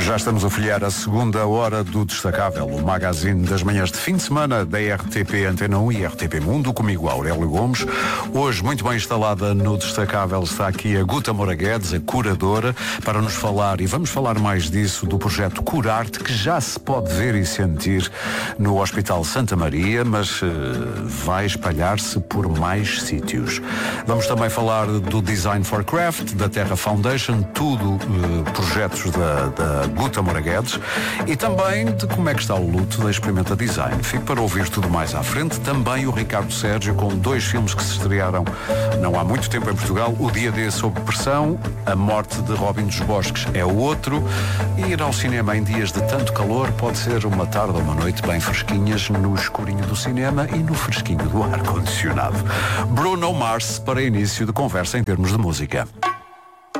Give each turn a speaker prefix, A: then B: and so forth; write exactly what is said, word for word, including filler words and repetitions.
A: Já estamos a folhear a segunda hora do Destacável, o magazine das manhãs de fim de semana da R T P Antena um e R T P Mundo, comigo Aurélio Gomes. Hoje, muito bem instalada no Destacável, está aqui a Guta Moura Guedes, a curadora, para nos falar, e vamos falar mais disso, do projeto Curarte, que já se pode ver e sentir no Hospital Santa Maria, mas uh, vai espalhar-se por mais sítios. Vamos também falar do Design for Craft, da Terra Foundation, tudo uh, projetos da, da Guta Moura Guedes, e também de como é que está o luto da Experimenta Design. Fico para ouvir tudo mais à frente. Também o Ricardo Sérgio, com dois filmes que se estrearam não há muito tempo em Portugal: O Dia D Sob Pressão, A Morte de Robin dos Bosques é o outro. E ir ao cinema em dias de tanto calor pode ser uma tarde ou uma noite bem fresquinhas, no escurinho do cinema e no fresquinho do ar-condicionado. Bruno Mars para início de conversa em termos de música.